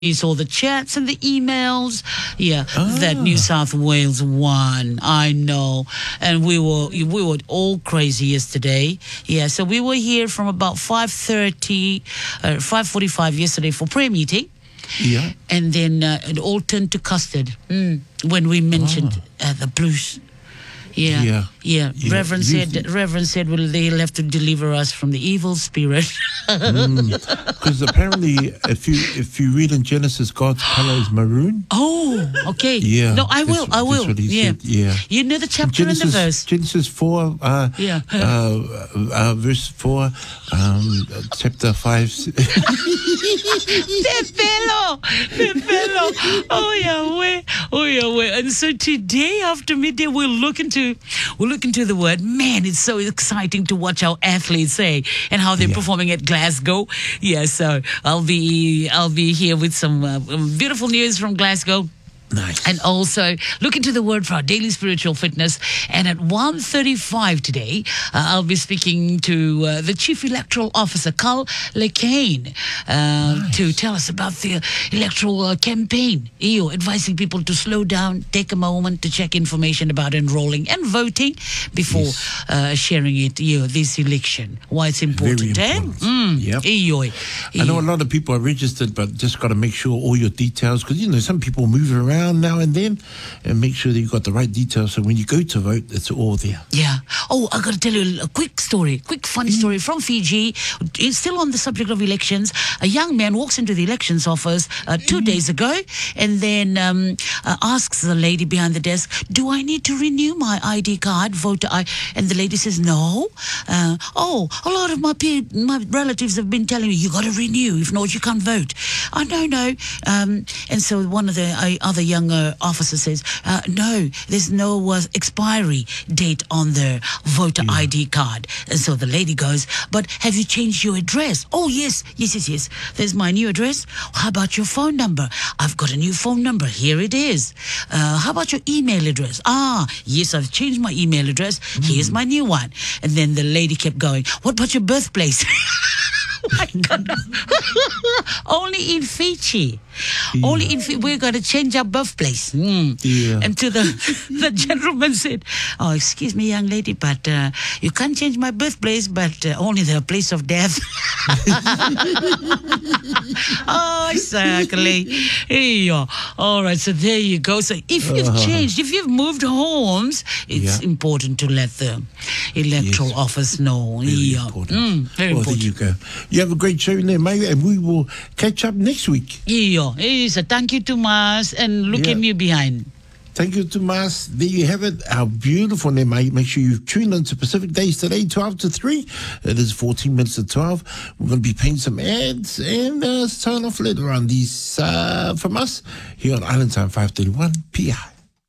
all the chats and the emails. Yeah, that New South Wales won. I know, and we were all crazy yesterday. Yeah, so we were here from about 5:30, 5:45 yesterday for prayer meeting. Yeah, and then it all turned to custard when we mentioned the Blues. Yeah. Reverend said, well, they'll have to deliver us from the evil spirit. Because apparently, if you read in Genesis, God's color is maroon. Oh, okay. Yeah. No, I will. That's what he said. Yeah. You know the chapter and the verse. Genesis 4, verse 4, chapter 5. Pepelo. Oh, Yahweh. And so today after midday, we'll look into the word. Man, it's so exciting to watch our athletes and how they're performing at Glasgow. Yeah, so I'll be here with some beautiful news from Glasgow. Nice. And also look into the word for our daily spiritual fitness. And at 1:35 today, I'll be speaking to the Chief Electoral Officer, Carl Lecane, to tell us about the electoral campaign. Advising people to slow down, take a moment to check information about enrolling and voting before sharing it, this election. Why it's important. Very important. Yep. I know a lot of people are registered, but just got to make sure all your details, because, some people move around now and then, and make sure that you've got the right details so when you go to vote, it's all there. Yeah. Oh, I got to tell you a quick funny story from Fiji. It's still on the subject of elections. A young man walks into the elections office 2 days ago and then asks the lady behind the desk, do I need to renew my ID card, voter ID? And the lady says, no. A lot of my relatives have been telling me, you got to renew. If not, you can't vote. Oh, no. And so one of the other younger officer says, no, there's no expiry date on the voter ID card. And so the lady goes, but have you changed your address? Oh, yes. There's my new address. How about your phone number? I've got a new phone number. Here it is. How about your email address? Yes, I've changed my email address. Here's my new one. And then the lady kept going, what about your birthplace? My God. Only in Fiji. Only in Fiji. We're going to change our birthplace. And to the gentleman said, oh, excuse me, young lady, but you can't change my birthplace, but only the place of death. Oh, exactly. All right, so there you go. So if you've changed, if you've moved homes, it's important to let the electoral office know. Very important. Very important. There you go. You have a great show there, mate, and we will catch up next week. So thank you, Tomas, and look at me behind. Thank you, Tomas. There you have it. Our beautiful name, mate. Make sure you tune in to Pacific Days today, 12 to 3. It is 14 minutes to 12. We're going to be paying some ads and sign off later on these from us here on Island Time 531 PR.